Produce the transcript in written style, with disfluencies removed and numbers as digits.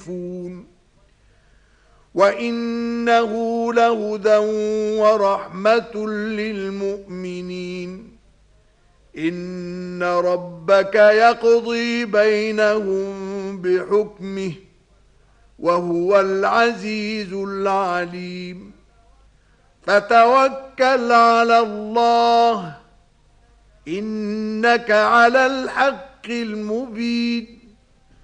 وَإِنَّهُ لَهُدًى وَرَحْمَةٌ لِلْمُؤْمِنِينَ إِنَّ رَبَّكَ يَقْضِي بَيْنَهُم بِحُكْمِهِ وَهُوَ الْعَزِيزُ الْعَلِيمُ فَتَوَكَّلْ عَلَى اللَّهِ إِنَّكَ عَلَى الْحَقِّ الْمُبِينِ